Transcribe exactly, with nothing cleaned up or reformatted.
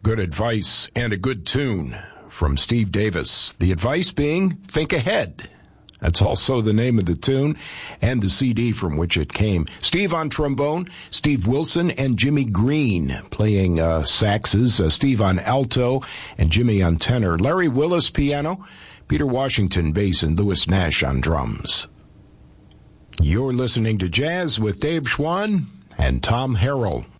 Good advice and a good tune from Steve Davis. The advice being, think ahead. That's also the name of the tune and the C D from which it came. Steve on trombone, Steve Wilson and Jimmy Green playing uh, saxes, uh, Steve on alto and Jimmy on tenor, Larry Willis piano, Peter Washington bass, and Louis Nash on drums. You're listening to Jazz with Dave Schwann and Tom Harrell.